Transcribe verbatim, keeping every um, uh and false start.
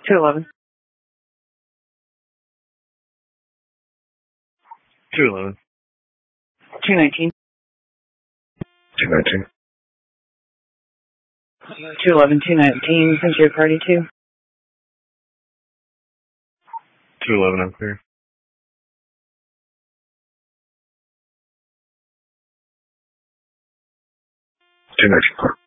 two eleven. two eleven. two nineteen. two nineteen. two eleven, two nineteen. Thank you, party two. two eleven, I'm clear. two nineteen.